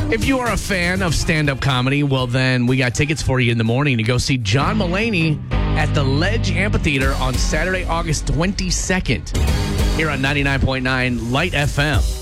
If you are a fan of stand-up comedy, well, then we got tickets for you in the morning to go see John Mulaney at the Ledge Amphitheater on Saturday, August 22nd, here on 99.9 Light FM.